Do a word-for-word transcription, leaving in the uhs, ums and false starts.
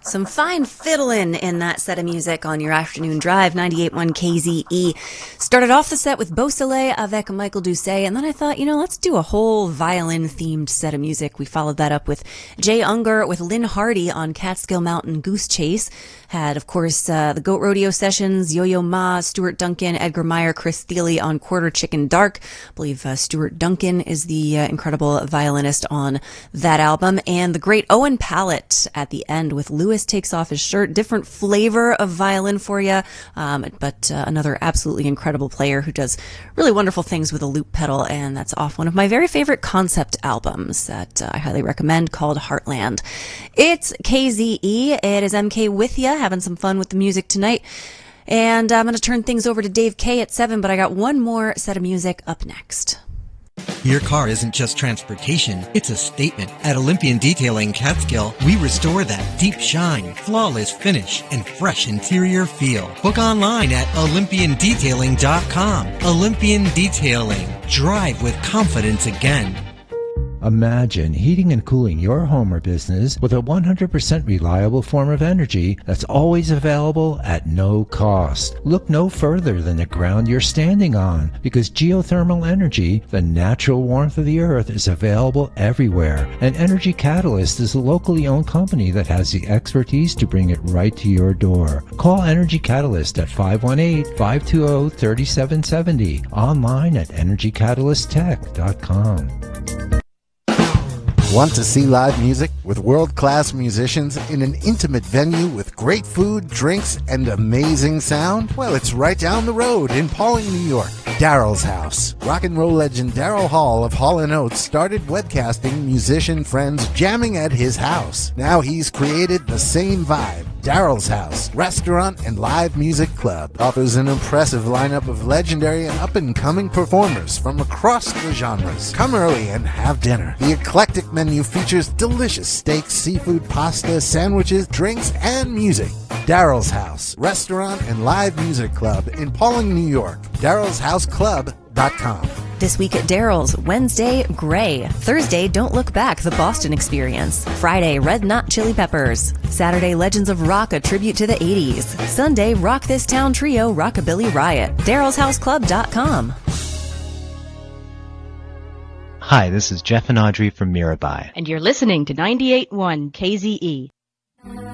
Some fine fiddling in that set of music on your afternoon drive, ninety-eight point one K Z E. Started off the set with Beau Soleil avec Michael Doucet, and then I thought, you know, let's do a whole violin-themed set of music. We followed that up with Jay Unger with Lynn Hardy on Catskill Mountain Goose Chase. Had, of course, uh, the Goat Rodeo Sessions, Yo-Yo Ma, Stuart Duncan, Edgar Meyer, Chris Thiele on Quarter Chicken Dark. I believe uh, Stuart Duncan is the uh, incredible violinist on that album. And the great Owen Pallett at the end with Lewis Takes Off His Shirt. Different flavor of violin for you, um, but uh, another absolutely incredible player who does really wonderful things with a loop pedal, and that's off one of my very favorite concept albums that uh, I highly recommend, called Heartland. It's K Z E. It is M K with ya, having some fun with the music tonight. And I'm going to turn things over to Dave K at seven, but I got one more set of music up next. Your car isn't just transportation, it's a statement. At Olympian Detailing Catskill, we restore that deep shine, flawless finish, and fresh interior feel. Book online at olympian detailing dot com. Olympian Detailing. Drive with confidence again. Imagine heating and cooling your home or business with a one hundred percent reliable form of energy that's always available at no cost. Look no further than the ground you're standing on, because geothermal energy, the natural warmth of the earth, is available everywhere. And Energy Catalyst is a locally owned company that has the expertise to bring it right to your door. Call Energy Catalyst at five one eight, five two zero, three seven seven zero, online at energy catalyst tech dot com. Want to see live music with world-class musicians in an intimate venue with great food, drinks, and amazing sound? Well, it's right down the road in Pawling, New York. Daryl's House. Rock and roll legend Daryl Hall of Hall and Oates started webcasting musician friends jamming at his house. Now he's created the same vibe. Daryl's House, restaurant and live music club, offers an impressive lineup of legendary and up-and-coming performers from across the genres. Come early and have dinner. The eclectic menu features delicious steaks, seafood, pasta, sandwiches, drinks, and music. Daryl's House, restaurant and live music club in Pawling, New York. daryl's house club dot com. This week at Daryl's, Wednesday, Gray. Thursday, Don't Look Back, The Boston Experience. Friday, Red Knot Chili Peppers. Saturday, Legends of Rock, a tribute to the eighties. Sunday, Rock This Town Trio, Rockabilly Riot. daryls house club dot com. Hi, this is Jeff and Audrey from Mirabai. And you're listening to ninety-eight point one K Z E.